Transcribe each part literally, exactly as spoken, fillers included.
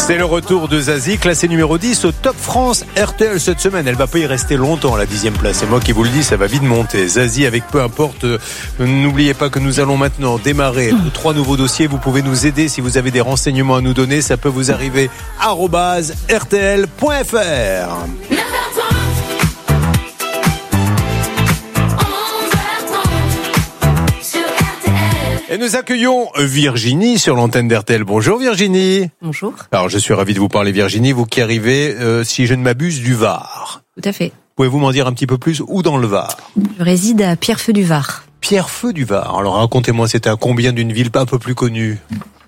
C'est le retour de Zazie, classée numéro dix au Top France R T L cette semaine. Elle va pas y rester longtemps à la dixième place. C'est moi qui vous le dis, ça va vite monter. Zazie avec peu importe. Euh, n'oubliez pas que nous allons maintenant démarrer mmh. trois nouveaux dossiers. Vous pouvez nous aider si vous avez des renseignements à nous donner. Ça peut vous arriver arobase r t l point f r. Et nous accueillons Virginie sur l'antenne d'R T L. Bonjour Virginie. Bonjour. Alors je suis ravi de vous parler Virginie, vous qui arrivez, euh, si je ne m'abuse, du Var. Tout à fait. Pouvez-vous m'en dire un petit peu plus? Où dans le Var? Je réside à Pierrefeu du Var. Pierrefeu du Var. Alors racontez-moi, c'est à combien d'une ville pas un peu plus connue?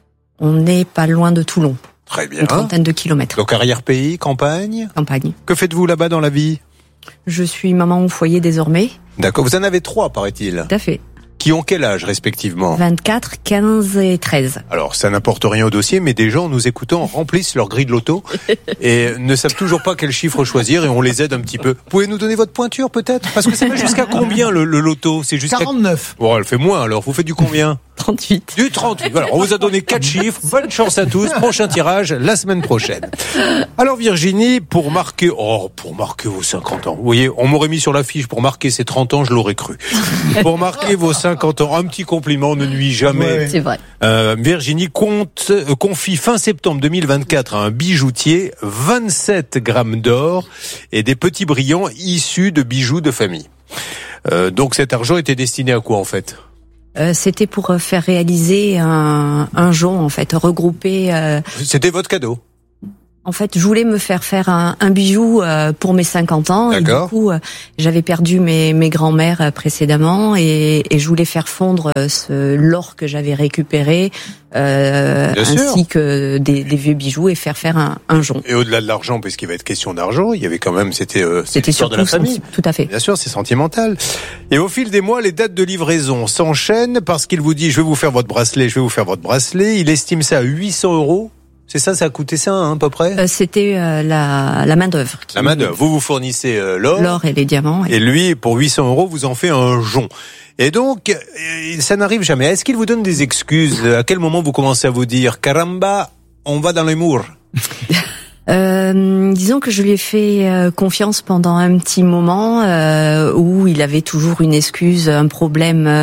On n'est pas loin de Toulon. Très bien. Une trentaine de kilomètres. Donc arrière-pays, campagne? Campagne. Que faites-vous là-bas dans la vie? Je suis maman au foyer désormais. D'accord, vous en avez trois paraît-il? Tout à fait. Qui ont quel âge respectivement? vingt-quatre, quinze et treize. Alors, ça n'apporte rien au dossier, mais des gens, nous écoutant, remplissent leur grille de loto et ne savent toujours pas quel chiffre choisir et on les aide un petit peu. Pouvez nous donner votre pointure peut-être? Parce que ça va jusqu'à combien le, le loto? C'est jusqu'à quarante-neuf. Bon, elle fait moins alors. Vous faites du combien? trente-huit. Du trente-huit. Alors, on vous a donné quatre chiffres. Bonne chance à tous. Prochain tirage la semaine prochaine. Alors, Virginie, pour marquer, oh, pour marquer vos cinquante ans. Vous voyez, on m'aurait mis sur l'affiche pour marquer ses trente ans, je l'aurais cru. Pour marquer vos cinquante ans, un petit compliment ne nuit jamais. Ouais. C'est vrai. Euh, Virginie compte, euh, confie fin septembre deux mille vingt-quatre à un bijoutier vingt-sept grammes d'or et des petits brillants issus de bijoux de famille. Euh, donc cet argent était destiné à quoi en fait? Euh, c'était pour faire réaliser un, un jonc, en fait, regrouper... Euh... C'était votre cadeau? En fait, je voulais me faire faire un, un bijou euh, pour mes cinquante ans. D'accord. Et du coup, euh, j'avais perdu mes, mes grands-mères euh, précédemment et, et je voulais faire fondre euh, ce l'or que j'avais récupéré euh, ainsi sûr. que des, des vieux bijoux et faire faire un, un jonc. Et au-delà de l'argent, puisqu'il va être question d'argent, il y avait quand même, c'était, euh, C'était l'histoire surtout de la famille. senti- tout à fait. Bien sûr, c'est sentimental. Et au fil des mois, les dates de livraison s'enchaînent parce qu'il vous dit, je vais vous faire votre bracelet, je vais vous faire votre bracelet. Il estime ça à huit cents euros. C'est ça, ça a coûté ça, hein, à peu près? Euh, c'était euh, la, la main d'œuvre. La main d'œuvre. Vous vous fournissez euh, l'or. L'or et les diamants. Et lui, pour huit cents euros, vous en fait un jonc. Et donc, euh, ça n'arrive jamais. Est-ce qu'il vous donne des excuses? À quel moment vous commencez à vous dire, caramba, on va dans les murs? Euh, disons que je lui ai fait euh, confiance pendant un petit moment euh, où il avait toujours une excuse, un problème euh,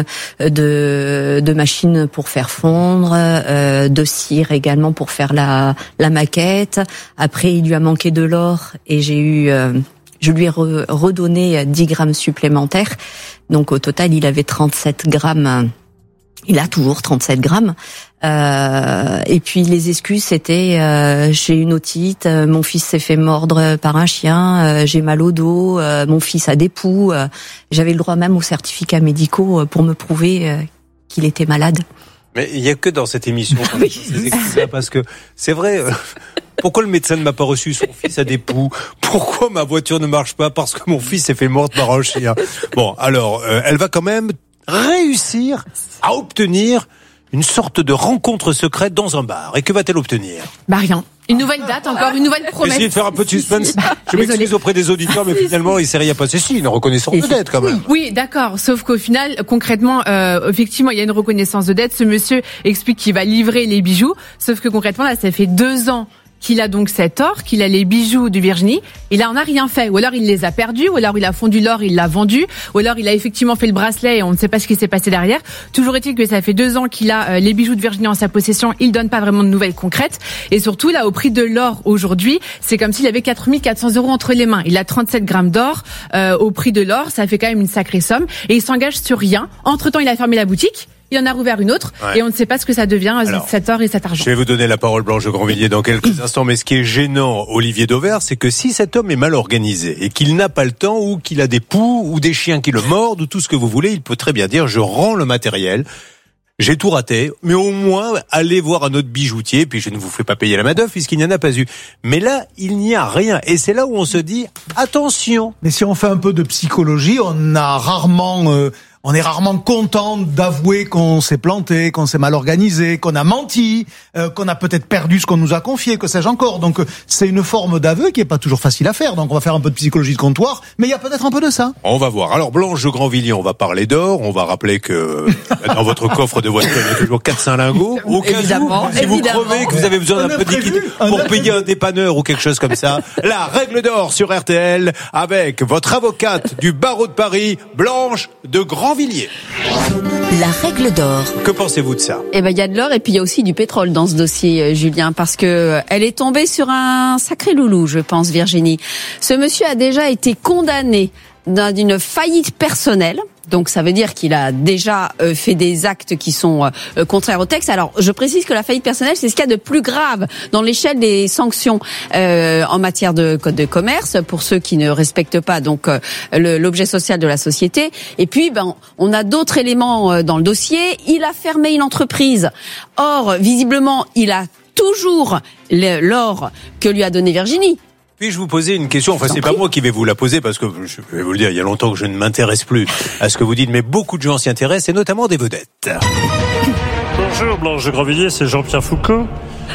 de, de machine pour faire fondre, euh, de cire également pour faire la, la maquette. Après, il lui a manqué de l'or et j'ai eu, euh, je lui ai re, redonné dix grammes supplémentaires. Donc au total, il avait trente-sept grammes. Il a toujours trente-sept grammes. Euh, et puis les excuses, c'était euh, j'ai une otite, euh, mon fils s'est fait mordre par un chien, euh, j'ai mal au dos, euh, mon fils a des poux. Euh, j'avais le droit même aux certificats médicaux euh, pour me prouver euh, qu'il était malade. Mais il y a que dans cette émission qu'on Oui. ces excuses-là, parce que c'est vrai. Euh, pourquoi le médecin ne m'a pas reçu? Son fils a des poux. Pourquoi ma voiture ne marche pas? Parce que mon fils s'est fait mordre par un chien. Bon, alors, euh, elle va quand même réussir à obtenir une sorte de rencontre secrète dans un bar. Et que va-t-elle obtenir? Bah rien. Une nouvelle date encore, une nouvelle promesse. Essayez de faire un peu de suspense. Je Désolée. m'excuse auprès des auditeurs, mais finalement, il s'est rien passé. Si, une reconnaissance de dette, quand même. Oui, d'accord. Sauf qu'au final, concrètement, euh, effectivement, il y a une reconnaissance de dette. Ce monsieur explique qu'il va livrer les bijoux. Sauf que concrètement, là, ça fait deux ans qu'il a donc cet or, qu'il a les bijoux de Virginie, il en a rien fait. Ou alors il les a perdus, ou alors il a fondu l'or, il l'a vendu, ou alors il a effectivement fait le bracelet et on ne sait pas ce qui s'est passé derrière. Toujours est-il que ça fait deux ans qu'il a euh, les bijoux de Virginie en sa possession, il donne pas vraiment de nouvelles concrètes. Et surtout, là, au prix de l'or aujourd'hui, c'est comme s'il avait quatre mille quatre cents euros entre les mains. Il a trente-sept grammes d'or euh, au prix de l'or, ça fait quand même une sacrée somme. Et il s'engage sur rien. Entre-temps, il a fermé la boutique. Il en a rouvert une autre, ouais. Et on ne sait pas ce que ça devient, Alors, cet or et cet argent. Je vais vous donner la parole, Blanche Grandvilliers, dans quelques instants. Mais ce qui est gênant, Olivier Dauvert, c'est que si cet homme est mal organisé et qu'il n'a pas le temps, ou qu'il a des poux, ou des chiens qui le mordent, ou tout ce que vous voulez, il peut très bien dire, je rends le matériel. J'ai tout raté, mais au moins, allez voir un autre bijoutier, puis je ne vous fais pas payer la main-d'œuvre, puisqu'il n'y en a pas eu. Mais là, il n'y a rien. Et c'est là où on se dit, attention. Mais si on fait un peu de psychologie, on a rarement... Euh on est rarement content d'avouer qu'on s'est planté, qu'on s'est mal organisé, qu'on a menti, euh, qu'on a peut-être perdu ce qu'on nous a confié, que sais-je encore. Donc c'est une forme d'aveu qui est pas toujours facile à faire. Donc on va faire un peu de psychologie de comptoir, mais il y a peut-être un peu de ça. On va voir. Alors Blanche de Grandvilliers, on va parler d'or. On va rappeler que dans votre coffre de voiture, il y a toujours quatre cents lingots. Au cas Évidemment, où, si vous évidemment. crevez, que vous avez besoin d'un peu de liquide pour payer un dépanneur ou quelque chose comme ça, la règle d'or sur R T L avec votre avocate du barreau de Paris, Blanche de Grandvilliers. La règle d'or. Que pensez-vous de ça? Eh ben, il y a de l'or et puis il y a aussi du pétrole dans ce dossier, euh, Julien, parce que euh, elle est tombée sur un sacré loulou, je pense, Virginie. Ce monsieur a déjà été condamné d'une faillite personnelle. Donc ça veut dire qu'il a déjà euh, fait des actes qui sont euh, contraires au texte. Alors je précise que la faillite personnelle, c'est ce qu'il y a de plus grave dans l'échelle des sanctions euh, en matière de code de commerce pour ceux qui ne respectent pas donc euh, le, l'objet social de la société. Et puis ben on a d'autres éléments euh, dans le dossier. Il a fermé une entreprise. Or visiblement il a toujours le, l'or que lui a donné Virginie. Puis-je vous poser une question? Enfin, c'est pas moi qui vais vous la poser parce que je vais vous le dire, il y a longtemps que je ne m'intéresse plus à ce que vous dites, mais beaucoup de gens s'y intéressent et notamment des vedettes. Bonjour Blanche de Grandvilliers, c'est Jean-Pierre Foucault.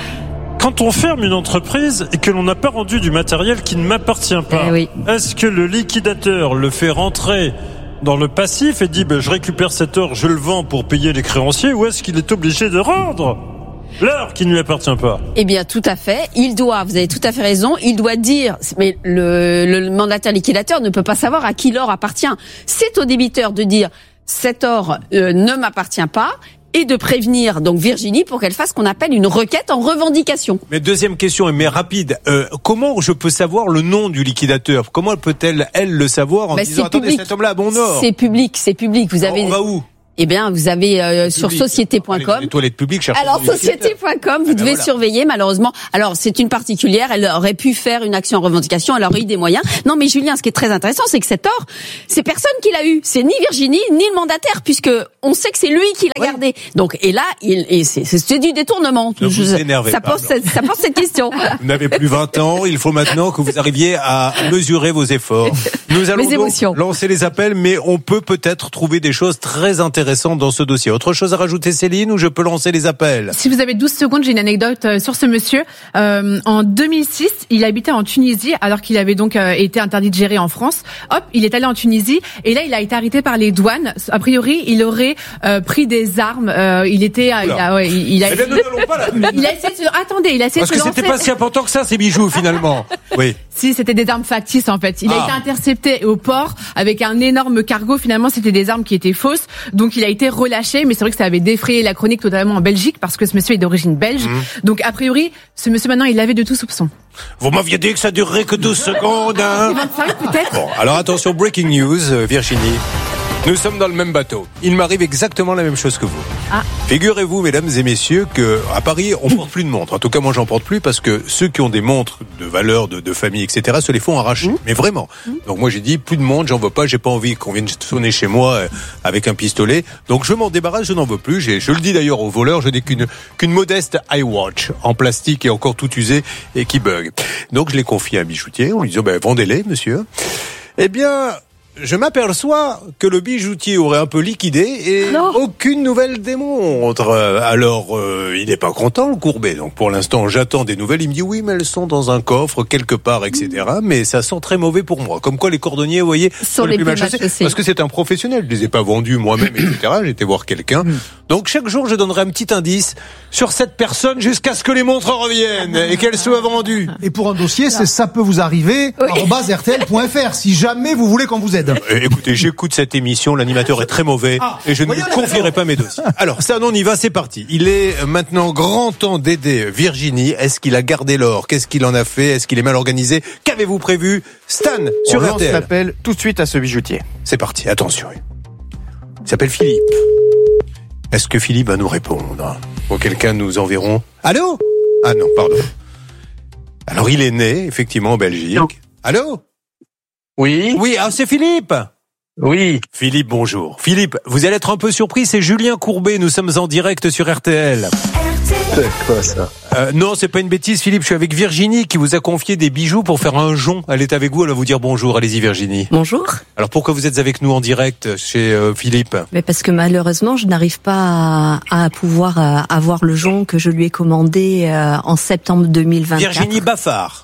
Quand on ferme une entreprise et que l'on n'a pas rendu du matériel qui ne m'appartient pas, eh oui. Est-ce que le liquidateur le fait rentrer dans le passif et dit ben, je récupère cet or, je le vends pour payer les créanciers, ou est-ce qu'il est obligé de rendre l'or qui ne lui appartient pas? Eh bien, tout à fait. Il doit, vous avez tout à fait raison, il doit dire, mais le, le mandataire liquidateur ne peut pas savoir à qui l'or appartient. C'est au débiteur de dire, cet or euh, ne m'appartient pas, et de prévenir donc Virginie pour qu'elle fasse ce qu'on appelle une requête en revendication. Mais deuxième question, mais rapide, euh, comment je peux savoir le nom du liquidateur? Comment peut-elle, elle, le savoir en ben, disant, attendez, public. cet homme-là a bon or? C'est public, c'est public. Vous avez... On va où? Eh bien, vous avez euh, sur société point com. Les toilettes publiques, cherchez. Alors société point com, vous ah ben devez voilà. surveiller malheureusement. Alors c'est une particulière, elle aurait pu faire une action en revendication, elle aurait eu des moyens. Non mais Julien, ce qui est très intéressant, c'est que cet or, c'est personne qui l'a eu, c'est ni Virginie ni le mandataire, puisque on sait que c'est lui qui l'a oui. gardé. Donc et là, il, et c'est, c'est du détournement. Ne vous énervez ça pas, pose cette, ça pose cette question. Vous n'avez plus vingt ans, il faut maintenant que vous arriviez à mesurer vos efforts. Nous allons donc lancer les appels, mais on peut peut-être trouver des choses très intéressantes dans ce dossier. Autre chose à rajouter, Céline, ou je peux lancer les appels? Si vous avez douze secondes, j'ai une anecdote euh, sur ce monsieur. Euh, en deux mille six, il habitait en Tunisie alors qu'il avait donc euh, été interdit de gérer en France. Hop, il est allé en Tunisie et là, il a été arrêté par les douanes. A priori, il aurait euh, pris des armes. Euh, il était, euh, il a, ouais, il, il a. Eh bien, nous n'allons pas là. Il a essayé de... Attendez, il a essayé Parce de se que c'était lancer... pas si important que ça, ces bijoux, finalement. Oui. Si, c'était des armes factices, en fait. Il ah. a été intercepté au port avec un énorme cargo. Finalement, c'était des armes qui étaient fausses. Donc, il a été relâché. Mais c'est vrai que ça avait défrayé la chronique totalement en Belgique parce que ce monsieur est d'origine belge. Mmh. Donc, a priori, ce monsieur, maintenant, il avait de tout soupçon. Vous m'aviez dit que ça durerait que douze secondes, hein? vingt-cinq, peut-être. Bon, alors attention, breaking news, Virginie. Nous sommes dans le même bateau. Il m'arrive exactement la même chose que vous. Ah. Figurez-vous, mesdames et messieurs, que à Paris, on porte plus de montres. En tout cas, moi, j'en porte plus parce que ceux qui ont des montres de valeur, de, de famille, et cetera, se les font arracher. Mmh. Mais vraiment. Mmh. Donc moi, j'ai dit plus de montres, j'en veux pas. J'ai pas envie qu'on vienne sonner chez moi euh, avec un pistolet. Donc je m'en débarrasse, je n'en veux plus. J'ai, je le dis d'ailleurs aux voleurs, je n'ai qu'une qu'une modeste iWatch en plastique et encore tout usé et qui bug. Donc je l'ai confié à un bijoutier. On lui dit ben vendez-les, monsieur. Eh bien. Je m'aperçois que le bijoutier aurait un peu liquidé et non. aucune nouvelle des montres. Alors, euh, il n'est pas content, le Courbet. Donc, pour l'instant, j'attends des nouvelles. Il me dit oui, mais elles sont dans un coffre quelque part, et cetera. Mmh. Mais ça sent très mauvais pour moi. Comme quoi, les cordonniers, vous voyez, sont les plus mal chaussés. Parce que c'est un professionnel. Je les ai pas vendus moi-même, et cetera. J'ai été voir quelqu'un. Mmh. Donc, chaque jour, je donnerai un petit indice sur cette personne jusqu'à ce que les montres reviennent et qu'elles soient vendues. Et pour un dossier, c'est ça peut vous arriver oui. arobase r t l point f r si jamais vous voulez qu'on vous aide. Écoutez, j'écoute cette émission, l'animateur est très mauvais ah, et je ne lui confierai pas mes dossiers. Alors, ça, on y va, c'est parti. Il est maintenant grand temps d'aider Virginie. Est-ce qu'il a gardé l'or? Qu'est-ce qu'il en a fait? Est-ce qu'il est mal organisé? Qu'avez-vous prévu? Stan, sur R T L. On l'appelle tout de suite à ce bijoutier. C'est parti, attention. Il s'appelle Philippe. Est-ce que Philippe va nous répondre? Auquel cas, nous enverrons... Allô? Ah non, pardon. Alors, il est né, effectivement, en Belgique. Non. Allô? Oui. Oui, ah, c'est Philippe. Oui. Philippe, bonjour. Philippe, vous allez être un peu surpris, c'est Julien Courbet, nous sommes en direct sur R T L. R T L. C'est quoi ça? Euh, non, c'est pas une bêtise, Philippe. Je suis avec Virginie qui vous a confié des bijoux pour faire un jonc. Elle est avec vous, elle va vous dire bonjour. Allez-y, Virginie. Bonjour. Alors pourquoi vous êtes avec nous en direct chez euh, Philippe? Mais parce que malheureusement, je n'arrive pas à, à pouvoir euh, avoir le jonc que je lui ai commandé euh, en septembre deux mille vingt-quatre. Virginie Baffard.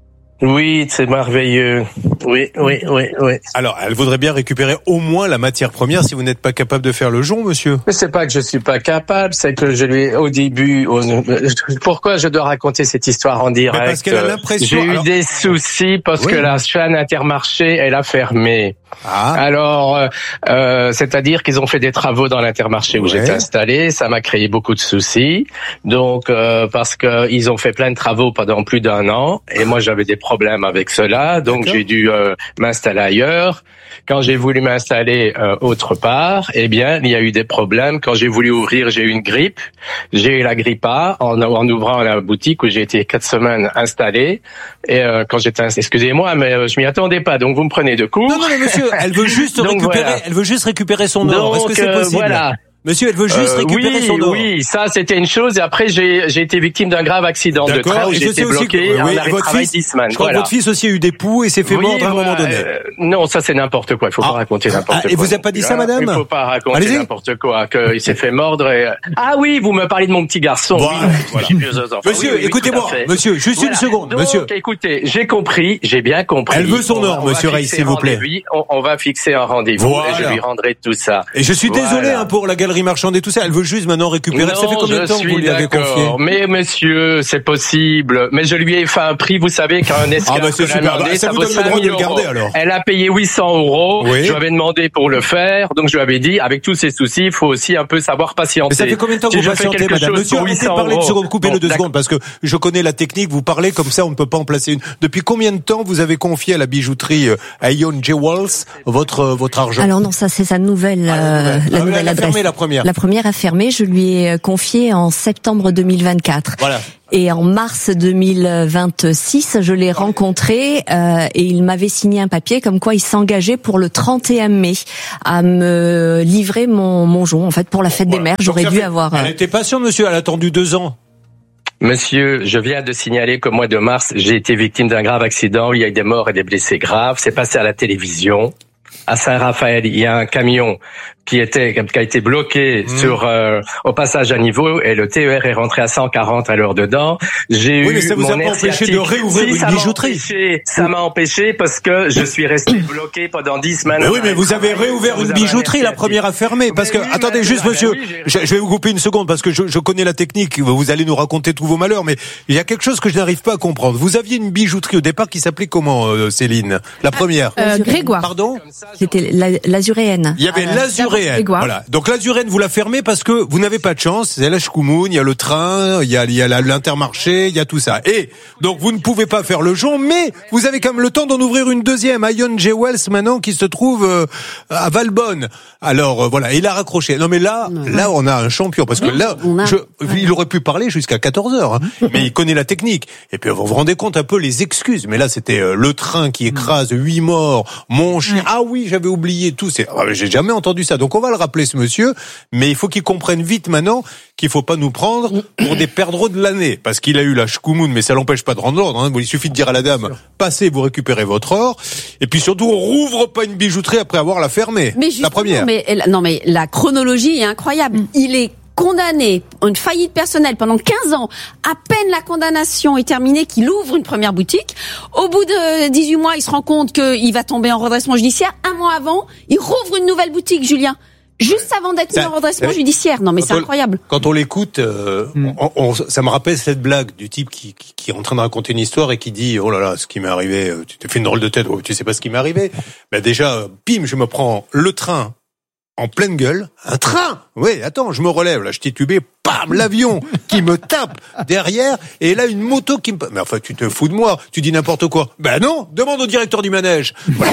Oui, c'est merveilleux. Oui, oui, oui, oui. Alors, elle voudrait bien récupérer au moins la matière première si vous n'êtes pas capable de faire le jonc, monsieur. Mais c'est pas que je suis pas capable, c'est que je lui ai, au début, au- pourquoi je dois raconter cette histoire en direct? Mais parce qu'elle a l'impression- J'ai eu alors- des soucis parce Oui. que la chaîne Intermarché, elle a fermé. Ah. Alors, euh, euh, c'est-à-dire qu'ils ont fait des travaux dans l'Intermarché où Ouais. j'étais installé. Ça m'a créé beaucoup de soucis. Donc, euh, parce que ils ont fait plein de travaux pendant plus d'un an, et moi j'avais des problèmes avec cela. Donc, D'accord. j'ai dû euh, m'installer ailleurs. Quand j'ai voulu m'installer euh, autre part, eh bien, il y a eu des problèmes. Quand j'ai voulu ouvrir, j'ai eu une grippe. J'ai eu la grippe A en, en ouvrant la boutique où j'ai été quatre semaines installé. Et euh, quand j'étais, inst- excusez-moi, mais euh, je m'y attendais pas. Donc, vous me prenez de court. Non, non, mais monsieur, elle veut juste Donc, récupérer, voilà. elle veut juste récupérer son or. Est-ce que Donc, c'est euh, possible? voilà. Monsieur, elle veut juste Euh, récupérer oui, son or. oui, ça c'était une chose. Et après, j'ai j'ai été victime d'un grave accident de D'accord. train où Et je j'ai sais été aussi bloqué que- en oui, arrêt de votre travail fils- dix semaines. Je crois Voilà. que votre fils aussi a eu des poux et s'est fait Oui, mordre à un voilà, moment donné. euh, non, ça c'est n'importe quoi. Il faut Ah. pas raconter n'importe Ah, quoi. et vous avez pas dit ça, Hein, madame? Il faut pas raconter Allez-y. n'importe quoi. Qu'il s'est fait mordre. Et... Ah oui, vous me parlez de mon petit garçon. Voilà, oui, voilà. j'ai plusieurs enfants. Monsieur, Oui, oui, oui, écoutez-moi, tout à fait. monsieur, juste Voilà. une seconde, Donc, monsieur. écoutez, j'ai compris, j'ai bien compris. Elle veut son On va- or, on va monsieur Rey, fixer s'il vous plaît. rendez-vous. On, on va fixer un rendez-vous Voilà. et je lui rendrai tout ça. Et je suis désolé Voilà. hein, pour la galerie marchande et tout ça. Elle veut juste maintenant récupérer. Non, ça fait combien de je temps que vous suis lui avez d'accord. confié? Mais monsieur, c'est possible. Mais je lui ai fait un prix, vous savez, qu'un esclave Ah bah c'est que la super. demandé, Bah, ça vous vaut donne le droit cinq de le mille garder, euros. alors. Elle a payé huit cents euros. Oui. Je lui avais demandé pour le faire. Donc je lui avais dit, avec tous ces soucis, il faut aussi un peu savoir patienter. Mais ça fait combien de temps que Si vous je fais patientez, quelque madame? chose Monsieur, pour arrêtez de huit cents parler une euros. seconde, coupez-le Bon, deux d'accord. secondes, parce que je connais la technique, vous parlez comme ça, on ne peut pas en placer une. Depuis combien de temps vous avez confié à la bijouterie euh, Ion Jewels votre, euh, votre argent? Alors non, ça c'est sa nouvelle, Ah, la euh, nouvelle. la Ah, nouvelle elle a adresse. fermé la première. La première a fermé. Je lui ai confié en septembre deux mille vingt-quatre. Voilà. Et en mars deux mille vingt-six, je l'ai rencontré euh, et il m'avait signé un papier comme quoi il s'engageait pour le trente et un mai à me livrer mon, mon jonc, en fait, pour la fête des Voilà. mères. Donc, J'aurais ça dû fait- avoir... euh, Elle était patiente, monsieur, elle a attendu deux ans. Monsieur, je viens de signaler qu'au mois de mars, j'ai été victime d'un grave accident. Il y a eu des morts et des blessés graves. C'est passé à la télévision. À Saint-Raphaël, il y a un camion qui était qui a été bloqué Mmh. sur euh, au passage à niveau et le T E R est rentré à cent quarante à l'heure dedans. J'ai Oui, eu mais ça vous mon a pas air empêché sciatique. de réouvrir Si, une ça m'a bijouterie. empêché, ça m'a empêché parce que je suis resté bloqué pendant dix semaines. Mais oui, mais vous avez Travail, réouvert vous une avez un bijouterie, air la sciatique. première a fermé. Parce que, Mais oui, attendez, mais- juste mais monsieur, oui, j'ai- je, je vais vous couper une seconde parce que je, je connais la technique. Vous allez nous raconter tous vos malheurs, mais il y a quelque chose que je n'arrive pas à comprendre. Vous aviez une bijouterie au départ qui s'appelait comment, euh, Céline? La première. Euh, Grégoire. Pardon? C'était la- l'azuréenne. Il y avait Euh, l'azuréenne. Grégoire. Voilà. Donc l'azuréenne, vous la fermez parce que vous n'avez pas de chance. C'est la Shkumun, il y a le train, il y a, il y a la- l'Intermarché, il y a tout ça. Et donc vous ne pouvez pas faire le jonc, mais vous avez quand même le temps d'en ouvrir une deuxième, Ion Jewels maintenant, qui se trouve euh, à Valbonne. Alors euh, voilà, il a raccroché. Non mais là, là on a un champion parce que là, on a- je, il aurait pu parler jusqu'à quatorze heures, hein, mais il connaît la technique. Et puis vous vous rendez compte un peu les excuses. Mais là c'était euh, le train qui écrase, huit morts, mon chien. Ah oui, j'avais oublié tout. C'est, ah, j'ai jamais entendu ça. Donc on va le rappeler ce monsieur, mais il faut qu'il comprenne vite maintenant qu'il faut pas nous prendre pour des perdreaux de l'année, parce qu'il a eu la shkumun, mais ça l'empêche pas de rendre l'ordre. Hein. Il suffit de dire à la dame, passez, vous récupérez votre or, et puis surtout on rouvre pas une bijouterie après avoir la fermée. Mais La justement, première. mais non, mais la chronologie est incroyable. Il est condamné une faillite personnelle pendant quinze ans. À peine la condamnation est terminée qu'il ouvre une première boutique. Au bout de dix-huit mois, il se rend compte qu'il va tomber en redressement judiciaire. Un mois avant, il rouvre une nouvelle boutique, Julien. Juste avant d'être mis Ça- en redressement euh, judiciaire. Non, mais c'est Quand on- incroyable. Quand on l'écoute, euh, on- on- ça me rappelle cette blague du type qui, qui, qui est en train de raconter une histoire et qui dit, oh là là, ce qui m'est arrivé, euh, tu t'es fait une drôle de tête, oh, tu sais pas ce qui m'est arrivé. Ben déjà, euh, pim, je me prends le train en pleine gueule, un train. Oui, attends, je me relève, là, je titubé, pam, l'avion qui me tape derrière, et là une moto qui me. Mais enfin, tu te fous de moi, tu dis n'importe quoi. Ben non, demande au directeur du manège. Voilà.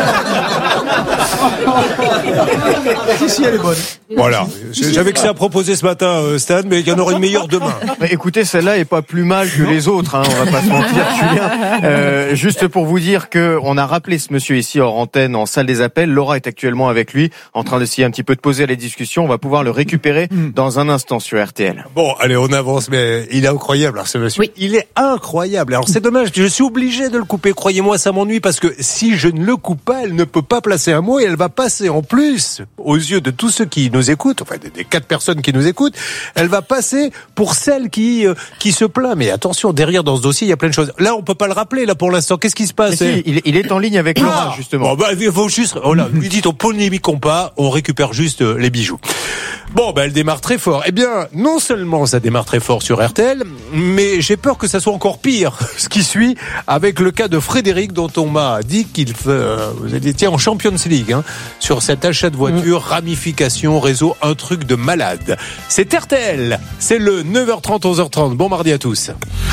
Si, si, elle est bonne. Voilà. J'avais que ça à proposer ce matin, euh, Stan, mais il y en aura une meilleure demain. Mais écoutez, celle-là est pas plus mal que les autres, hein, on va pas se mentir, Julien. Euh, juste pour vous dire que on a rappelé ce monsieur ici hors antenne en salle des appels. Laura est actuellement avec lui, en train d'essayer un petit peu de poser les discussions. On va pouvoir pouvoir le récupérer dans un instant sur R T L. Bon, allez, on avance, mais il est incroyable, alors, ce monsieur. Oui. Il est incroyable. Alors, c'est dommage, je suis obligé de le couper. Croyez-moi, ça m'ennuie parce que si je ne le coupe pas, elle ne peut pas placer un mot et elle va passer en plus, aux yeux de tous ceux qui nous écoutent, enfin, des, des quatre personnes qui nous écoutent, elle va passer pour celle qui, euh, qui se plaint. Mais attention, derrière, dans ce dossier, il y a plein de choses. Là, on peut pas le rappeler, là, pour l'instant. Qu'est-ce qui se passe? Si, il, il est en ligne avec Laura, ah justement. Bon, bah, il faut juste, oh là, lui dites, on polémiquons pas, on récupère juste euh, les bijoux. Bon, bah, elle démarre très fort. Eh bien, non seulement ça démarre très fort sur R T L, mais j'ai peur que ça soit encore pire, ce qui suit, avec le cas de Frédéric, dont on m'a dit qu'il euh, vous étiez en Champions League, hein, sur cet achat de voiture, mmh. ramification, réseau, un truc de malade. C'est R T L, c'est le neuf heures trente, onze heures trente. Bon mardi à tous.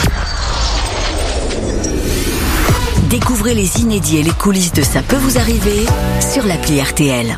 Découvrez les inédits et les coulisses de Ça peut vous arriver sur l'appli R T L.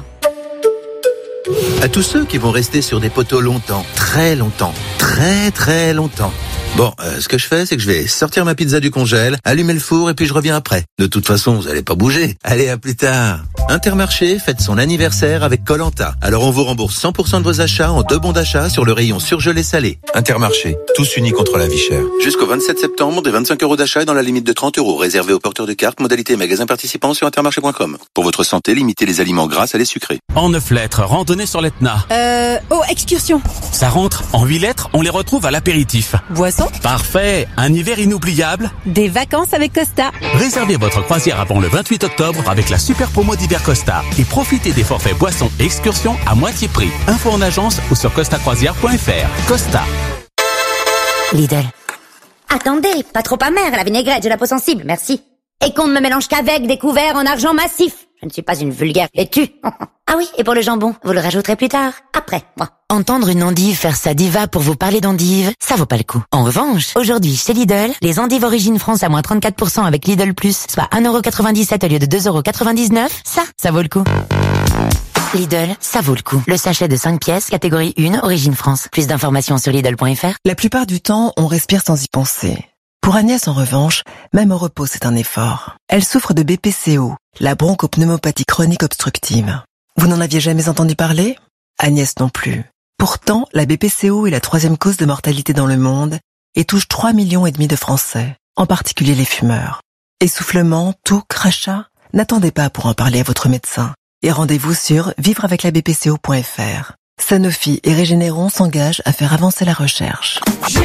À tous ceux qui vont rester sur des poteaux longtemps, très longtemps, très très longtemps. Bon, euh, ce que je fais, c'est que je vais sortir ma pizza du congèle, allumer le four et puis je reviens après. De toute façon, vous allez pas bouger. Allez, à plus tard. Intermarché fête son anniversaire avec Koh-Lanta. Alors on vous rembourse cent pour cent de vos achats en deux bons d'achat sur le rayon surgelé salé. Intermarché, tous unis contre la vie chère. Jusqu'au vingt-sept septembre, des vingt-cinq euros d'achat dans la limite de trente euros, réservé aux porteurs de cartes, modalité magasin participant sur intermarché point com. Pour votre santé, limitez les aliments gras à les sucrés. En neuf lettres, randonnée sur l'Etna. Euh, oh, excursion. Ça rentre. En huit lettres, on les retrouve à l'apéritif. Boisson. Parfait. Un hiver inoubliable. Des vacances avec Costa. Réservez votre croisière avant le vingt-huit octobre avec la super promo d'hiver Costa et profitez des forfaits boissons et excursions à moitié prix. Info en agence ou sur costa croisière point f r. Costa. Lidl. Attendez, pas trop amère, la vinaigrette, j'ai la peau sensible, merci. Et qu'on ne me mélange qu'avec des couverts en argent massif. Je ne suis pas une vulgaire laitue. Ah oui, et pour le jambon, vous le rajouterez plus tard, après, moi. Entendre une endive faire sa diva pour vous parler d'endive, ça vaut pas le coup. En revanche, aujourd'hui chez Lidl, les endives Origine France à moins trente-quatre pour cent avec Lidl Plus, soit un euro quatre-vingt-dix-sept au lieu de deux euros quatre-vingt-dix-neuf, ça, ça vaut le coup. Lidl, ça vaut le coup. Le sachet de cinq pièces, catégorie un, Origine France. Plus d'informations sur Lidl point f r. La plupart du temps, on respire sans y penser. Pour Agnès, en revanche, même au repos, c'est un effort. Elle souffre de B P C O, la bronchopneumopathie chronique obstructive. Vous n'en aviez jamais entendu parler? Agnès non plus. Pourtant, la B P C O est la troisième cause de mortalité dans le monde et touche trois millions et demi de Français, en particulier les fumeurs. Essoufflement, toux, crachat? N'attendez pas pour en parler à votre médecin. Et rendez-vous sur vivre avec la b p c o point f r. Sanofi et Régénéron s'engagent à faire avancer la recherche.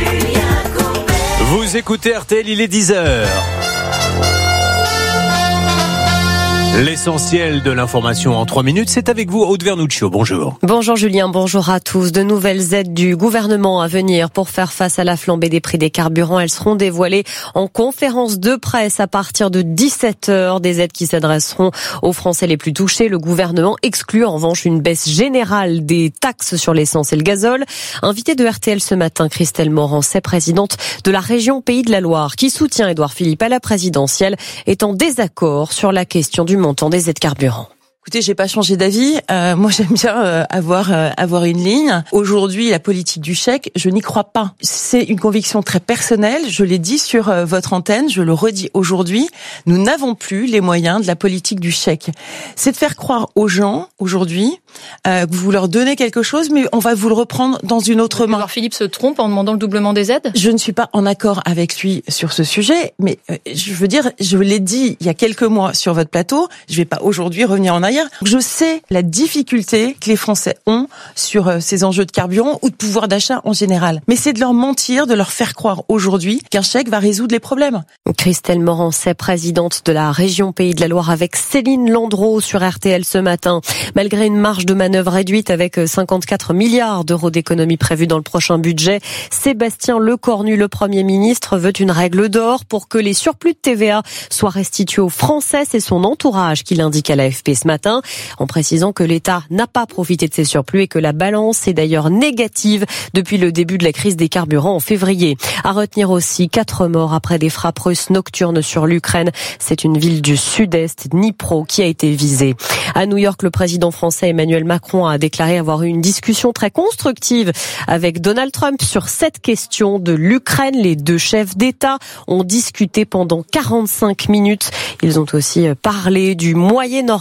Vous écoutez R T L, il est dix heures. L'essentiel de l'information en trois minutes, c'est avec vous, Aude Vernuccio. Bonjour. Bonjour Julien, bonjour à tous. De nouvelles aides du gouvernement à venir pour faire face à la flambée des prix des carburants. Elles seront dévoilées en conférence de presse à partir de dix-sept heures. Des aides qui s'adresseront aux Français les plus touchés. Le gouvernement exclut en revanche une baisse générale des taxes sur l'essence et le gazole. Invitée de R T L ce matin, Christelle Morancet, présidente de la région Pays de la Loire, qui soutient Édouard Philippe à la présidentielle, est en désaccord sur la question du montant des aides carburant. Écoutez, j'ai pas changé d'avis. Euh, moi, j'aime bien euh, avoir euh, avoir une ligne. Aujourd'hui, la politique du chèque, je n'y crois pas. C'est une conviction très personnelle. Je l'ai dit sur euh, votre antenne, je le redis aujourd'hui. Nous n'avons plus les moyens de la politique du chèque. C'est de faire croire aux gens aujourd'hui euh, que vous leur donnez quelque chose, mais on va vous le reprendre dans une autre main. Alors Philippe se trompe en demandant le doublement des aides ? Je ne suis pas en accord avec lui sur ce sujet, mais euh, je veux dire, je l'ai dit il y a quelques mois sur votre plateau. Je vais pas aujourd'hui revenir en arrière. Je sais la difficulté que les Français ont sur euh, ces enjeux de carburant ou de pouvoir d'achat en général. Mais c'est de leur mentir, de leur faire croire aujourd'hui qu'un chèque va résoudre les problèmes. Christelle Morancet, présidente de la région Pays de la Loire, avec Céline Landreau sur R T L ce matin. Malgré une marge de manœuvre réduite avec cinquante-quatre milliards d'euros d'économies prévues dans le prochain budget, Sébastien Lecornu, le Premier ministre, veut une règle d'or pour que les surplus de T V A soient restitués aux Français. C'est son entourage qui l'indique à l'A F P ce matin, en précisant que l'État n'a pas profité de ces surplus et que la balance est d'ailleurs négative depuis le début de la crise des carburants en février. À retenir aussi quatre morts après des frappes russes nocturnes sur l'Ukraine. C'est une ville du sud-est, Dnipro, qui a été visée. À New York, le président français Emmanuel Macron a déclaré avoir eu une discussion très constructive avec Donald Trump sur cette question de l'Ukraine. Les deux chefs d'État ont discuté pendant quarante-cinq minutes. Ils ont aussi parlé du Moyen-Orient.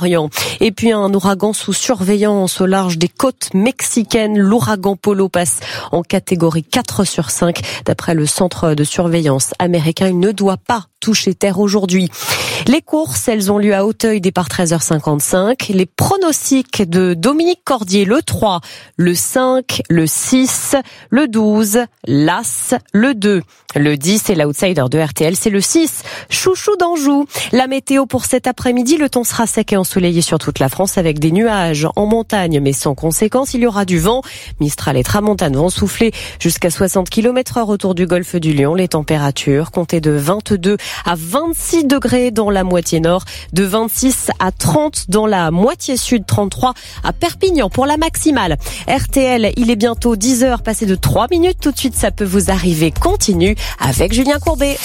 Et puis un ouragan sous surveillance au large des côtes mexicaines. L'ouragan Polo passe en catégorie quatre sur cinq. D'après le centre de surveillance américain, il ne doit pas toucher terre aujourd'hui. Les courses, elles ont lieu à Auteuil, départ treize heures cinquante-cinq. Les pronostics de Dominique Cordier, le trois, le cinq, le six, le douze, l'As, le deux, le dix et l'outsider de R T L, c'est le six, Chouchou d'Anjou. La météo pour cet après-midi, le temps sera sec et ensoleillé sur toute la France avec des nuages en montagne, mais sans conséquence. Il y aura du vent. Mistral et tramontane vont souffler jusqu'à soixante kilomètres heure autour du golfe du Lion. Les températures comptez de vingt-deux à vingt-six degrés dans la moitié nord, de vingt-six à trente dans la moitié sud, trente-trois à Perpignan pour la maximale. R T L, il est bientôt dix heures, passé de trois minutes. Tout de suite, ça peut vous arriver. Continue avec Julien Courbet.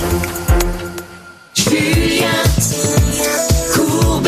Julien Courbet.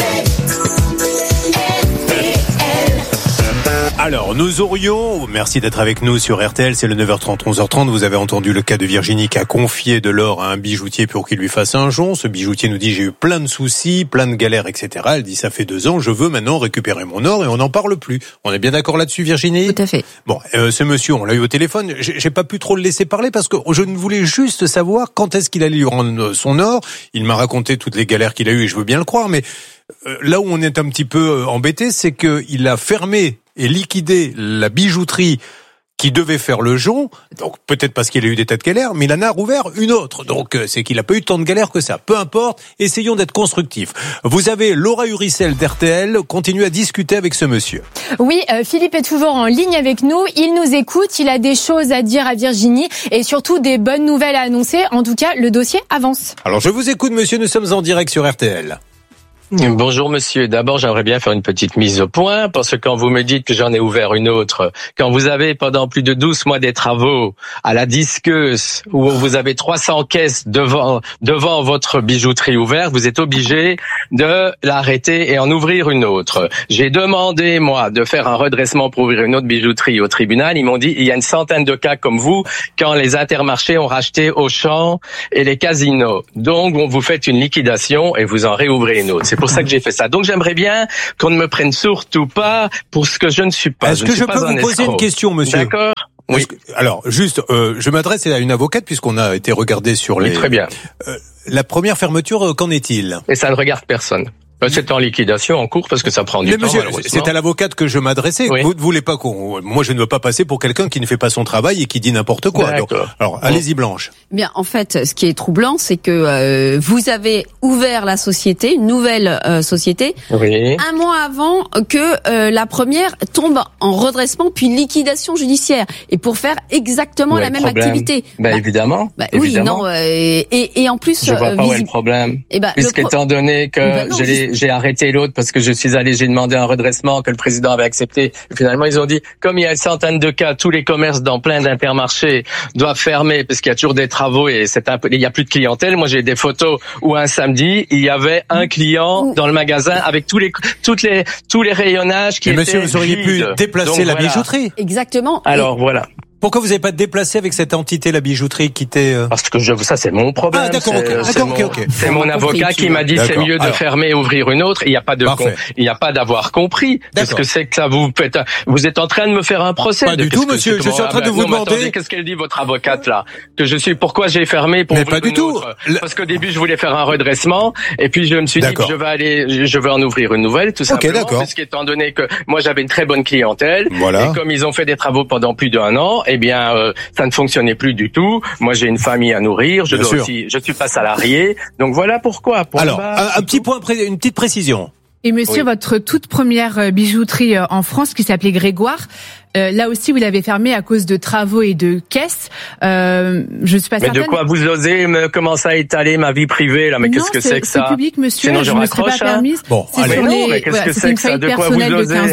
Alors, nous aurions, merci d'être avec nous sur R T L, c'est le neuf heures trente, onze heures trente, vous avez entendu le cas de Virginie qui a confié de l'or à un bijoutier pour qu'il lui fasse un jonc. Ce bijoutier nous dit j'ai eu plein de soucis, plein de galères, et cetera. Elle dit ça fait deux ans, je veux maintenant récupérer mon or et on n'en parle plus. On est bien d'accord là-dessus, Virginie ? Tout à fait. Bon, euh, ce monsieur, on l'a eu au téléphone, j'ai, j'ai pas pu trop le laisser parler parce que je ne voulais juste savoir quand est-ce qu'il allait lui rendre son or. Il m'a raconté toutes les galères qu'il a eues et je veux bien le croire, mais euh, là où on est un petit peu embêté, c'est qu'il a fermé et liquider la bijouterie qui devait faire le jonc, donc peut-être parce qu'il a eu des tas de galères, mais il en a rouvert une autre, donc c'est qu'il a pas eu tant de galères que ça. Peu importe, essayons d'être constructifs. Vous avez Laura Uricel d'R T L, continuez à discuter avec ce monsieur. Oui, euh, Philippe est toujours en ligne avec nous, il nous écoute, il a des choses à dire à Virginie et surtout des bonnes nouvelles à annoncer. En tout cas, le dossier avance. Alors je vous écoute monsieur, nous sommes en direct sur R T L. Bonjour monsieur, d'abord j'aimerais bien faire une petite mise au point parce que quand vous me dites que j'en ai ouvert une autre, quand vous avez pendant plus de douze mois des travaux à la disqueuse où vous avez trois cents caisses devant devant votre bijouterie ouverte, vous êtes obligé de l'arrêter et en ouvrir une autre. J'ai demandé moi de faire un redressement pour ouvrir une autre bijouterie au tribunal, ils m'ont dit il y a une centaine de cas comme vous quand les Intermarchés ont racheté Auchan et les casinos. Donc on vous fait une liquidation et vous en réouvrez une autre. C'est pour ça que j'ai fait ça. Donc j'aimerais bien qu'on ne me prenne surtout pas pour ce que je ne suis pas. Est-ce je que ne je suis peux pas vous poser escroc. une question, monsieur ? D'accord. Oui. Que, alors, juste, euh, je m'adresse à une avocate puisqu'on a été regardé sur les... Oui, très bien. Euh, la première fermeture, qu'en est-il ? Et ça ne regarde personne. C'est en liquidation, en cours, parce que ça prend du Mais temps, monsieur, malheureusement. c'est à l'avocate que je m'adressais. Oui. Vous ne voulez pas qu'on... Moi, je ne veux pas passer pour quelqu'un qui ne fait pas son travail et qui dit n'importe quoi. Donc, alors, allez-y, Blanche. Bien, en fait, ce qui est troublant, c'est que euh, vous avez ouvert la société, une nouvelle euh, société, oui. un mois avant que euh, la première tombe en redressement puis liquidation judiciaire, et pour faire exactement Où est la le même problème activité. Ben Bah, évidemment. bah, oui, évidemment. non, euh, et, et en plus, Je vois euh, pas où est visi- le problème. Eh ben, le Puisqu'étant pro- donné que Ben non, je l'ai- j'ai arrêté l'autre parce que je suis allé, j'ai demandé un redressement que le président avait accepté. Et finalement, ils ont dit, comme il y a une centaine de cas, tous les commerces dans plein d'Intermarchés doivent fermer parce qu'il y a toujours des travaux et c'est un peu, il y a plus de clientèle. Moi, j'ai des photos où un samedi, il y avait un client dans le magasin avec tous les, toutes les, tous les rayonnages qui Mais étaient monsieur, vous auriez pu vides. déplacer Donc, la voilà. bijouterie. Exactement. Alors, voilà. Pourquoi vous n'avez pas déplacé avec cette entité la bijouterie qui était... Euh... Parce que je, ça c'est mon problème. Ah d'accord, c'est, ok, c'est d'accord, mon, ok, ok. C'est mon avocat qui m'a dit c'est mieux de Alors. fermer et ouvrir une autre. Il n'y a pas de, con, il n'y a pas d'avoir compris. Qu'est-ce que c'est que ça vous faites Vous êtes en train de me faire un procès. Pas de, du qu'est-ce tout, que monsieur. c'est, Je suis en train de non, vous mais demander- attendez, qu'est-ce qu'elle dit votre avocate là Que je suis. Pourquoi j'ai fermé pour Mais ouvrir pas du une tout. autre Parce qu'au début je voulais faire un redressement et puis je me suis dit que D'accord. je vais aller, je vais en ouvrir une nouvelle tout Ok, simplement. d'accord. Parce qu'étant donné que moi j'avais une très bonne clientèle Voilà. et comme ils ont fait des travaux pendant plus d'un an, eh bien euh, ça ne fonctionnait plus du tout. Moi, j'ai une famille à nourrir. Je Bien dois sûr. aussi, je suis pas salarié. Donc voilà pourquoi. Point Alors, barre. un, un petit point, pré- une petite précision. Et monsieur, Oui. votre toute première euh, bijouterie euh, en France, qui s'appelait Grégoire, euh, là aussi, vous l'avez fermée à cause de travaux et de caisses. Euh, je suis pas Mais certaine. de quoi vous osez me commencer à étaler ma vie privée là Mais Non, qu'est-ce que c'est que ça C'est public, monsieur. Sinon, je je ne me serais pas raccroche, hein. permise. Bon, c'est allez. sur Mais non, les, mais qu'est-ce voilà, que c'était c'est une que ça faillite De quoi vous personnelle de osez quinze ans.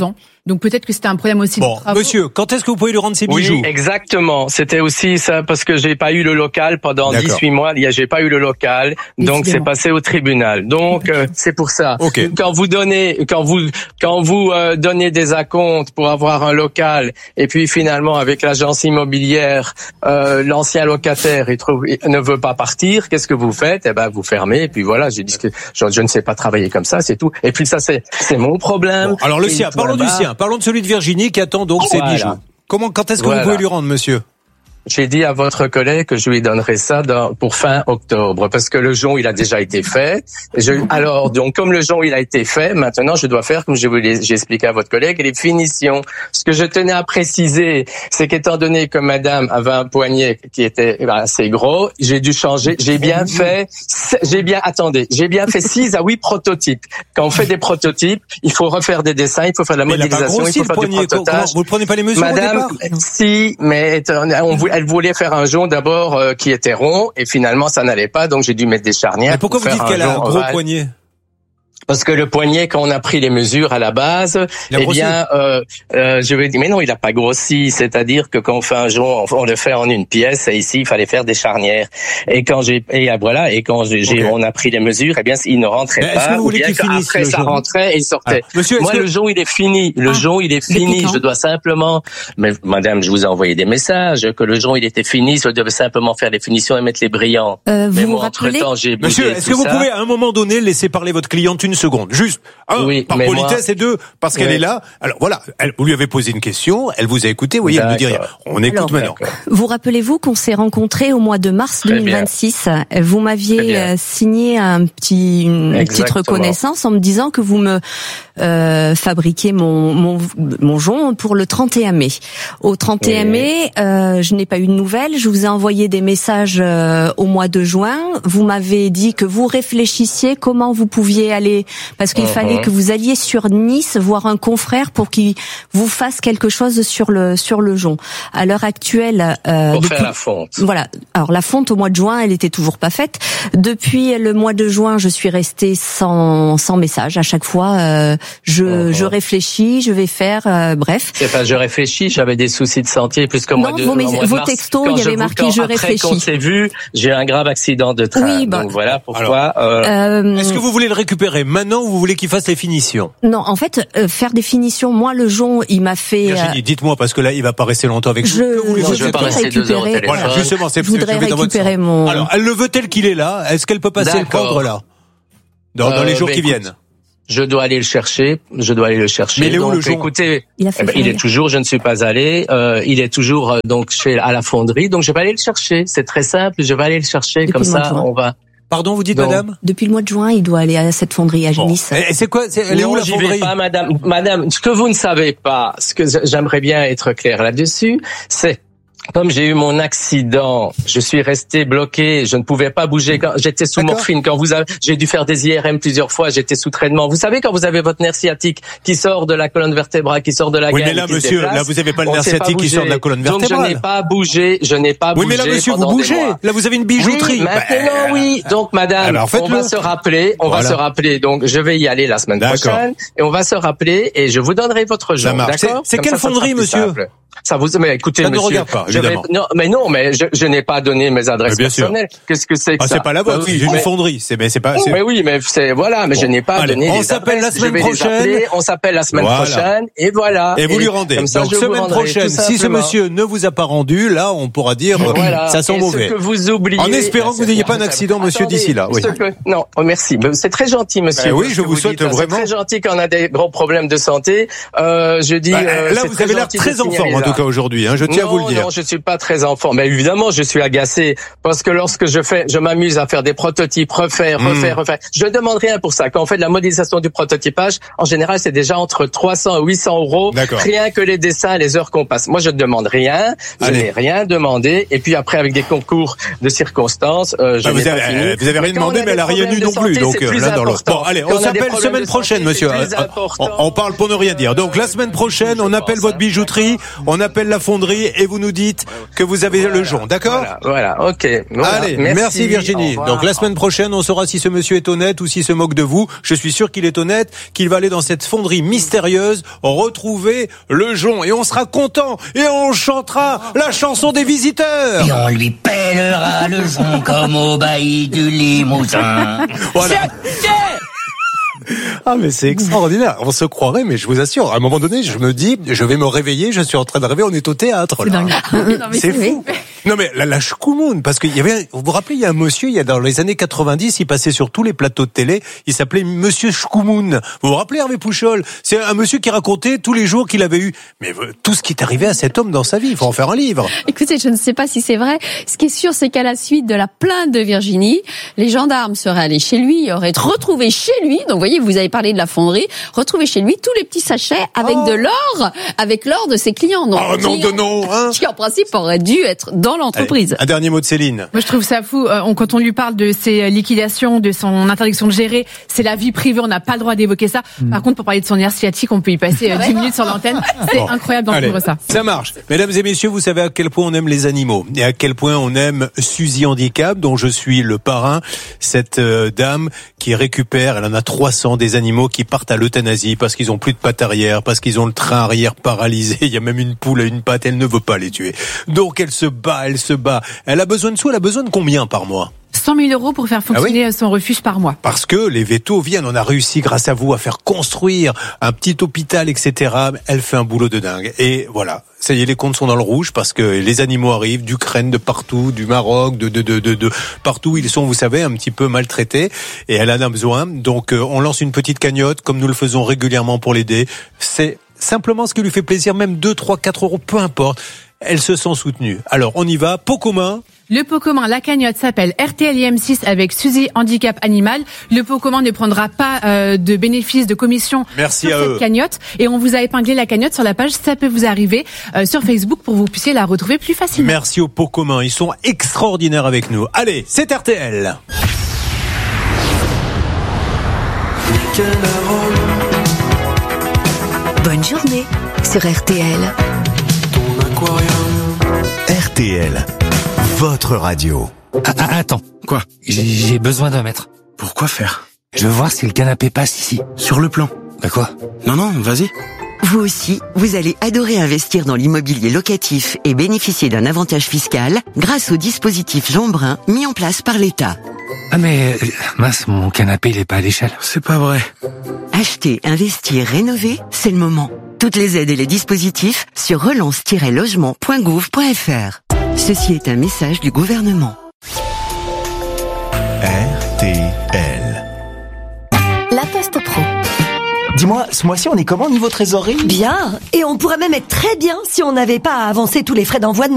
Donc peut-être que c'était un problème aussi Bon, de travaux. monsieur, quand est-ce que vous pouvez lui rendre ses bijoux? Oui, exactement. C'était aussi ça parce que j'ai pas eu le local pendant dix-huit mois. Il y a, j'ai pas eu le local, donc c'est passé au tribunal. Donc euh, c'est pour ça. Okay. Quand vous donnez, quand vous, quand vous euh, donnez des acomptes pour avoir un local, et puis finalement avec l'agence immobilière, euh, l'ancien locataire il trouve, il ne veut pas partir, qu'est-ce que vous faites? Eh ben vous fermez. Et puis voilà, j'ai dit que je, je ne sais pas travailler comme ça, c'est tout. Et puis ça c'est, c'est mon problème. Bon, alors le sien, parlons du sien. Parlons de celui de Virginie qui attend donc Voilà. ses bijoux. Comment, quand est-ce que Voilà. vous pouvez lui rendre, monsieur? J'ai dit à votre collègue que je lui donnerais ça dans, pour fin octobre, parce que le jonc il a déjà été fait. Je, alors donc comme le jonc il a été fait, maintenant je dois faire comme je vous l'ai, j'ai expliqué à votre collègue les finitions. Ce que je tenais à préciser, c'est qu'étant donné que Madame avait un poignet qui était assez gros, j'ai dû changer. J'ai bien fait, j'ai bien attendez, j'ai bien fait six à huit prototypes. Quand on fait des prototypes, il faut refaire des dessins, il faut faire de la Mais il a pas modélisation, il grossi faut le faire poignet. du prototypage. Comment, vous ne prenez pas les mesures Madame, au départ? si, mais on voulait elle voulait faire un jonc d'abord euh, qui était rond et finalement ça n'allait pas, donc j'ai dû mettre des charnières. Mais pourquoi pour vous dites faire qu'elle a un gros ovale. poignet? Parce que le poignet, quand on a pris les mesures à la base, Il a eh grossi. bien, euh, euh, je vais dire, mais non, il a pas grossi. C'est-à-dire que quand on fait un jonc, on, on le fait en une pièce. Et ici, il fallait faire des charnières. Et quand j'ai, et ah, voilà, et quand j'ai, Okay. on a pris les mesures, eh bien, il ne rentrait Mais est-ce que pas. vous Ou voulez bien qu'il finisse qu'après le ça jonc? rentrait et il sortait. Alors, monsieur, est-ce Moi, que- le jonc, il est fini. Le Ah, jonc, il est fini. depuis quand Je dois simplement, mais madame, je vous ai envoyé des messages que le jonc, il était fini. Je devais simplement faire les finitions et mettre les brillants. Euh, vous mais vous moi, rappelez entre-temps, j'ai Monsieur, bougé est-ce tout que vous ça. pouvez à un moment donné laisser parler votre cliente une seconde? Juste, un, Oui, par mais politesse, moi- et deux, parce qu'elle Oui. est là. Alors voilà, elle, vous lui avez posé une question, elle vous a écouté, vous voyez, elle ne dit rien. D'accord. On écoute Alors, maintenant. Vous rappelez-vous qu'on s'est rencontrés au mois de mars Très deux mille vingt-six. Vous Très m'aviez bien. euh, signé un petit, une petite Exactement. reconnaissance en me disant que vous me euh, fabriquiez mon, mon, mon jonc pour le trente et un mai. Au trente et un Oui. mai, euh, je n'ai pas eu de nouvelles. Je vous ai envoyé des messages euh, au mois de juin. Vous m'avez dit que vous réfléchissiez comment vous pouviez aller, parce qu'il Mhm. fallait que vous alliez sur Nice voir un confrère pour qu'il vous fasse quelque chose sur le sur le jonc. À l'heure actuelle, euh, Pour depuis- faire la fonte. voilà. Alors la fonte au mois de juin, elle était toujours pas faite. Depuis le mois de juin, je suis restée sans sans message. À chaque fois, euh, je Mhm. je réfléchis, je vais faire. euh, bref. C'est pas je réfléchis, j'avais des soucis de santé plus que moi Non, de vos, au mois de vos mars, textos, quand il y je avait vous- marqué quand- je après réfléchis. qu'on s'est vu, j'ai eu un grave accident de train. Oui, bah, donc voilà pourquoi. euh, Euh, Est-ce que vous voulez le récupérer maintenant ou vous voulez qu'il fasse les finitions? Non, en fait, euh, faire des finitions. Moi, le jonc, il m'a fait. euh, Virginie, dites-moi, parce que là, il va pas rester longtemps avec je, vous. Que voulez-vous je je vais pas voudrais rester deux heures au récupérer. téléphone. Voilà, justement, c'est Je voudrais je vais dans votre récupérer sens. mon. Alors, elle le veut tel qu'il est là. Est-ce qu'elle peut passer le D'accord. prendre là? Dans, dans Euh, les jours bah, qui écoute, viennent. Je dois aller le chercher. Je dois aller le chercher. Mais il est où, donc, le jonc? écoutez, Il a fait eh ben, il fondre. est toujours. Je ne suis pas allé. Euh, il est toujours euh, donc chez à la fonderie. Donc je vais aller le chercher. C'est très simple. Je vais aller le chercher. Depuis Comme le mois de ça, juin. on va. Pardon, vous dites, Donc, madame? Depuis le mois de juin, il doit aller à cette fonderie à Bon. Nice. Et c'est quoi? c'est- Elle est non, où la j'y vais fonderie? pas, madame. Madame, ce que vous ne savez pas, ce que j'aimerais bien être clair là-dessus, c'est comme j'ai eu mon accident, je suis resté bloqué, je ne pouvais pas bouger. Quand j'étais sous D'accord. morphine, quand vous avez, j'ai dû faire des I R M plusieurs fois, j'étais sous traitement. Vous savez, quand vous avez votre nerf sciatique qui sort de la colonne vertébrale, qui sort de la Oui, gaine, mais là, qui se monsieur, déplace, là, vous avez pas le on nerf sait pas sciatique qui bouger. sort de la colonne Donc je vertébrale. n'ai pas bougé, je n'ai pas Oui, bougé. mais là, monsieur, vous pendant des bougez. mois. Là, vous avez une bijouterie. Oui, maintenant, Bah, oui. Donc, madame, alors, on faites-le. va se rappeler, on Voilà. va se rappeler. Donc, je vais y aller la semaine D'accord. prochaine et on va se rappeler et je vous donnerai votre Ça jour. marche. D'accord? C'est- c'est Comme quelle ça, ça sera fonderie, plus monsieur? simple. Ça vous, mais écoutez, Ça ne monsieur. regarde pas, je vais- évidemment. non, mais non, mais je, je n'ai pas donné mes adresses Mais bien sûr. personnelles. Qu'est-ce que c'est que Ah, ça? c'est pas la vôtre, Bah oui, j'ai une mais- fonderie. C'est, mais c'est pas, c'est- mais oui, mais c'est, voilà, mais je Bon, n'ai pas allez, donné on les s'appelle la adresses. semaine Je vais les prochaine. appeler, on s'appelle la semaine Voilà. prochaine et voilà. Et vous lui rendez. Comme ça, Donc, je vous semaine rendrai, prochaine, tout si ce simplement. monsieur ne vous a pas rendu, là, on pourra dire, euh, Voilà. ça sent Et mauvais. Ce que vous oubliez. En espérant que vous n'ayez pas un Attendez, accident, monsieur, d'ici là, oui. ce que- non, oh, merci. Mais c'est très gentil, monsieur. Ben oui, ce je que vous souhaite dites, hein. vraiment- C'est très gentil quand on a des gros problèmes de santé. Euh, je dis. Bah, euh, là, c'est vous très avez l'air gentil de très en signaler forme, en ça. tout cas, aujourd'hui, hein, je tiens à vous le Non, dire. non, je suis pas très en forme. Mais évidemment, je suis agacé parce que lorsque je fais, je m'amuse à faire des prototypes, refaire, Hmm. refaire, refaire. Je demande rien pour ça. Quand on fait de la modélisation du prototypage, en général, c'est déjà entre trois cents et huit cents euros. D'accord. Rien que les dessins, les heures qu'on passe. Moi, je ne demande rien. Je Allez. n'ai rien demandé. Et puis après, avec des concours de circonstances, euh, je Ah, n'ai vous pas avez, fini. euh, vous avez rien Mais quand on demandé, a mais elle a des rien eu problèmes non de plus, santé, donc c'est euh, plus l'un dans l'autre. important. Bon, allez, Quand on on a des s'appelle problèmes semaine de prochaine, santé, monsieur. c'est plus Euh, On, important. on parle pour ne rien dire. Donc la semaine prochaine, on appelle votre bijouterie. On On appelle la fonderie et vous nous dites que vous avez Voilà, le jonc, d'accord? Voilà, voilà, ok. Voilà, Allez, merci, merci Virginie. Donc la semaine prochaine, on saura si ce monsieur est honnête ou s'il se moque de vous. Je suis sûr qu'il est honnête, qu'il va aller dans cette fonderie mystérieuse, retrouver le jonc. Et on sera content et on chantera la chanson des visiteurs. Et on lui pèlera le jonc comme au bailli du Limousin. Voilà. Ah mais c'est extraordinaire, on se croirait, mais je vous assure, à un moment donné, je me dis, je vais me réveiller, je suis en train de rêver, on est au théâtre. Là. C'est, c'est fou. Non mais la, la Shkumun, parce qu'il y avait, vous vous rappelez, il y a un monsieur, il y a dans les années quatre-vingt-dix, il passait sur tous les plateaux de télé, il s'appelait Monsieur Shkumun. Vous vous rappelez Hervé Pouchol? C'est un monsieur qui racontait tous les jours qu'il avait eu, mais tout ce qui est arrivé à cet homme dans sa vie, il faut en faire un livre. Écoutez, je ne sais pas si c'est vrai. Ce qui est sûr, c'est qu'à la suite de la plainte de Virginie, les gendarmes seraient allés chez lui, auraient retrouvé chez lui, donc vous voyez, vous avez parlé de la fonderie, retrouvé chez lui tous les petits sachets avec oh. de l'or, avec l'or de ses clients. Donc, oh non, de non, hein. Qui en principe aurait dû être dans l'entreprise. Allez, un dernier mot de Céline. Moi je trouve ça fou, euh, on, quand on lui parle de ses liquidations, de son interdiction de gérer, c'est la vie privée, on n'a pas le droit d'évoquer ça. Mm. Par contre, pour parler de son nerf sciatique, on peut y passer euh, dix minutes sur l'antenne. C'est bon. Incroyable d'entendre ça. Ça marche. Mesdames et messieurs, vous savez à quel point on aime les animaux et à quel point on aime Suzy Handicap, dont je suis le parrain. Cette euh, dame qui récupère, elle en a trois cents des animaux qui partent à l'euthanasie parce qu'ils ont plus de pattes arrière, parce qu'ils ont le train arrière paralysé. Il y a même une poule à une patte, elle ne veut pas les tuer. Donc elle se bat, elle se bat. Elle a besoin de sous, elle a besoin de combien par mois? cent mille euros pour faire fonctionner ah oui son refuge par mois. Parce que les vétos viennent, on a réussi grâce à vous à faire construire un petit hôpital, et cetera. Elle fait un boulot de dingue. Et voilà, ça y est, les comptes sont dans le rouge parce que les animaux arrivent d'Ukraine, de partout, du Maroc, de de de de, de partout. Ils sont, vous savez, un petit peu maltraités et elle en a besoin. Donc on lance une petite cagnotte comme nous le faisons régulièrement pour l'aider. C'est simplement ce qui lui fait plaisir, même deux, trois, quatre euros, peu importe. Elle se sent soutenue. Alors on y va, pot commun. Le pot commun, la cagnotte s'appelle R T L I M six avec Suzy Handicap Animal. Le pot commun ne prendra pas euh, de bénéfices de commission Merci sur à cette eux. cagnotte. Et on vous a épinglé la cagnotte sur la page Ça peut vous arriver euh, sur Facebook pour que vous puissiez la retrouver plus facilement. Merci au pot commun, ils sont extraordinaires avec nous. Allez, c'est R T L. Bonne journée sur R T L. R T L, votre radio. Ah, ah, attends, quoi? J'ai, j'ai besoin d'un mètre. Pourquoi faire? Je veux voir si le canapé passe ici. Sur le plan. Bah quoi? Non, non, vas-y. Vous aussi, vous allez adorer investir dans l'immobilier locatif et bénéficier d'un avantage fiscal grâce au dispositif Jeanbrun mis en place par l'État. Ah mais, mince, mon canapé il est pas à l'échelle. C'est pas vrai. Acheter, investir, rénover, c'est le moment. Toutes les aides et les dispositifs sur relance tiret logement point gouv point f r. Ceci est un message du gouvernement. R T L. La Poste Pro. Dis-moi, ce mois-ci, on est comment niveau trésorerie? Bien. Et on pourrait même être très bien si on n'avait pas à avancer tous les frais d'envoi de